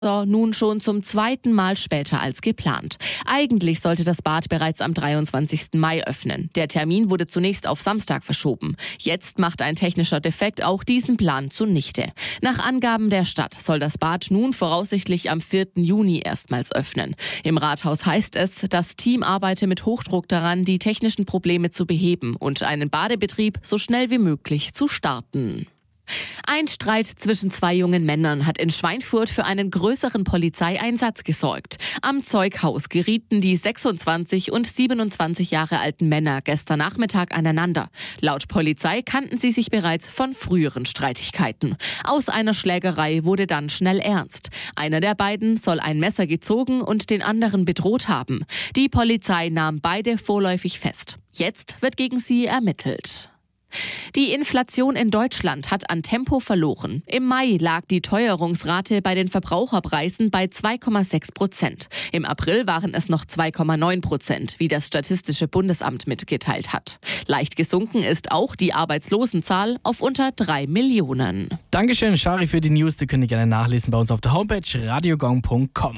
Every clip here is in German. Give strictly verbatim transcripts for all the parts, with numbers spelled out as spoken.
Nun schon zum zweiten Mal später als geplant. Eigentlich sollte das Bad bereits am dreiundzwanzigsten Mai öffnen. Der Termin wurde zunächst auf Samstag verschoben. Jetzt macht ein technischer Defekt auch diesen Plan zunichte. Nach Angaben der Stadt soll das Bad nun voraussichtlich am vierten Juni erstmals öffnen. Im Rathaus heißt es, das Team arbeite mit Hochdruck daran, die technischen Probleme zu beheben und einen Badebetrieb so schnell wie möglich zu starten. Ein Streit zwischen zwei jungen Männern hat in Schweinfurt für einen größeren Polizeieinsatz gesorgt. Am Zeughaus gerieten die sechsundzwanzig und siebenundzwanzig Jahre alten Männer gestern Nachmittag aneinander. Laut Polizei kannten sie sich bereits von früheren Streitigkeiten. Aus einer Schlägerei wurde dann schnell ernst. Einer der beiden soll ein Messer gezogen und den anderen bedroht haben. Die Polizei nahm beide vorläufig fest. Jetzt wird gegen sie ermittelt. Die Inflation in Deutschland hat an Tempo verloren. Im Mai lag die Teuerungsrate bei den Verbraucherpreisen bei zwei Komma sechs Prozent. Im April waren es noch zwei Komma neun Prozent, wie das Statistische Bundesamt mitgeteilt hat. Leicht gesunken ist auch die Arbeitslosenzahl auf unter drei Millionen. Dankeschön, Shari, für die News. Die könnt ihr gerne nachlesen bei uns auf der Homepage radiogong punkt com.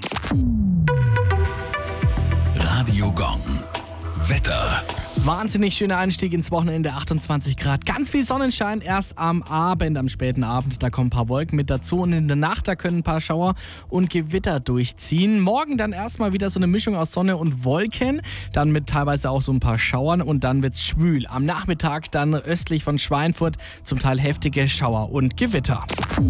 Radio Gong. Wetter. Wahnsinnig schöner Einstieg ins Wochenende, achtundzwanzig Grad. Ganz viel Sonnenschein erst am Abend, am späten Abend. Da kommen ein paar Wolken mit dazu und in der Nacht, da können ein paar Schauer und Gewitter durchziehen. Morgen dann erstmal wieder so eine Mischung aus Sonne und Wolken. Dann mit teilweise auch so ein paar Schauern und dann wird's schwül. Am Nachmittag dann östlich von Schweinfurt zum Teil heftige Schauer und Gewitter.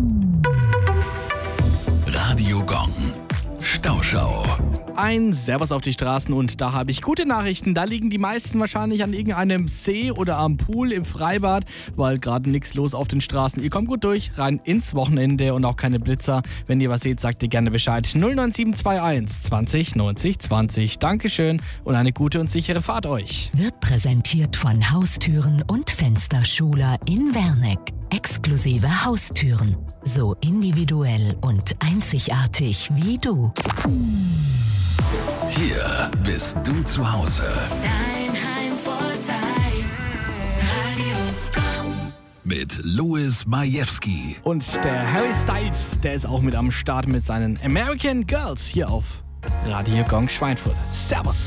Radio Gong. Stauschau. Ein Servus auf die Straßen und da habe ich gute Nachrichten. Da liegen die meisten wahrscheinlich an irgendeinem See oder am Pool im Freibad, weil gerade nichts los auf den Straßen. Ihr kommt gut durch, rein ins Wochenende und auch keine Blitzer. Wenn ihr was seht, sagt ihr gerne Bescheid. null neun sieben zwei eins zwanzig neunzig zwanzig. Dankeschön und eine gute und sichere Fahrt euch. Wird präsentiert von Haustüren und Fensterschuler in Werneck. Exklusive Haustüren. So individuell und einzigartig wie du. Hier bist du zu Hause. Dein Heimvorteil. Radio Gong. Mit Louis Majewski. Und der Harry Styles, der ist auch mit am Start mit seinen American Girls hier auf Radio Gong Schweinfurt. Servus.